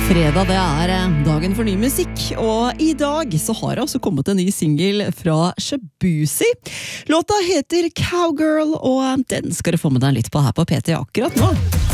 Fredag, det dagen for ny musikk, og i dag så har det også kommet en ny single fra Shabuzi. Låta heter Cowgirl, og den skal du få med deg litt på her på PT akkurat nå.